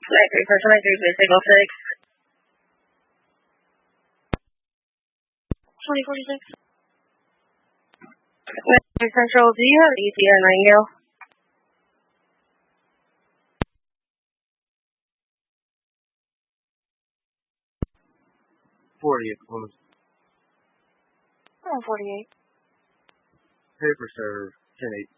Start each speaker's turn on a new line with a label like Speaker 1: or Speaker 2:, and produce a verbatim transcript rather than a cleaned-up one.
Speaker 1: nine three four nine three six oh six. twenty forty-six. Central, do you have E T on Nightingale?
Speaker 2: forty-eight, close.
Speaker 1: Oh, forty-eight.
Speaker 2: Paper serve, ten eight.